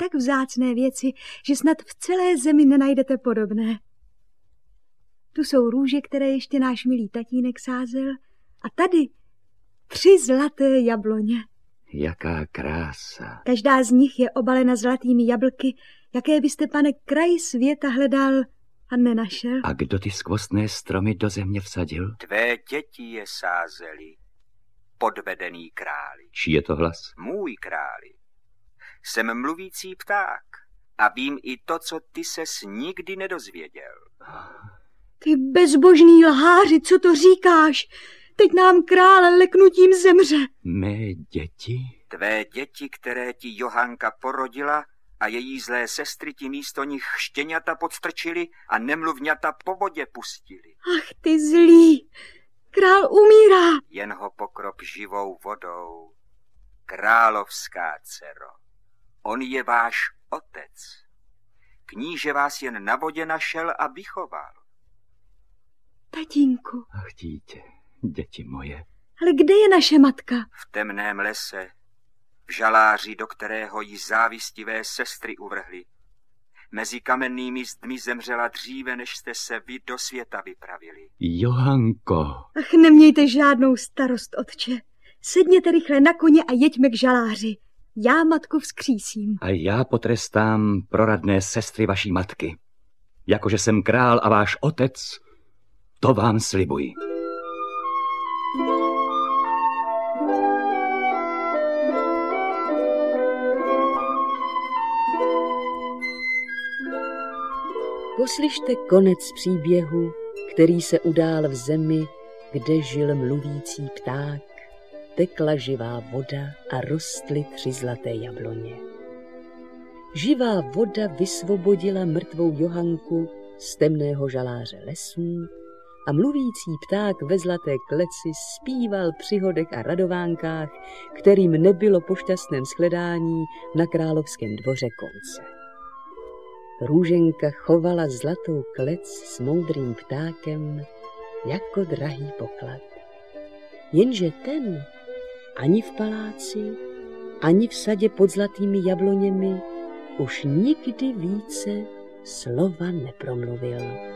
tak vzácné věci, že snad v celé zemi nenajdete podobné. Tu jsou růže, které ještě náš milý tatínek sázel, a tady 3 zlaté jabloně. Jaká krása. Každá z nich je obalena zlatými jablky, jaké byste, pane, kraj světa hledal a nenašel. A kdo ty skvostné stromy do země vsadil? Tvé děti je sázely, podvedený králi. Čí je to hlas? Můj králi. Jsem mluvící pták a vím i to, co ty ses nikdy nedozvěděl. Ty bezbožný lháři, co to říkáš? Teď nám král leknutím zemře. Mé děti? Tvé děti, které ti Johanka porodila a její zlé sestry ti místo nich štěňata podstrčili a nemluvňata po vodě pustili. Ach, ty zlý, král umírá. Jen ho pokrop živou vodou, královská dcero. On je váš otec. Kníže vás jen na vodě našel a vychoval. Tatínku. Ach, dítě, děti moje. Ale kde je naše matka? V temném lese, v žaláři, do kterého jí závistivé sestry uvrhly. Mezi kamennými zdmi zemřela dříve, než jste se vy do světa vypravili. Johanko. Ach, nemějte žádnou starost, otče. Sedněte rychle na koně a jeďme k žaláři. Já matku vzkřísím. A já potrestám proradné sestry vaší matky. Jakože jsem král a váš otec, to vám slibuji. Poslyšte konec příběhu, který se udál v zemi, kde žil mluvící pták, tekla živá voda a rostly 3 zlaté jabloně. Živá voda vysvobodila mrtvou Johanku z temného žaláře lesů a mluvící pták ve zlaté kleci zpíval při hodech a radovánkách, kterým nebylo po šťastném shledání na královském dvoře konce. Růženka chovala zlatou klec s moudrým ptákem jako drahý poklad. Jenže ten ani v paláci, ani v sadě pod zlatými jabloněmi už nikdy více slova nepromluvil.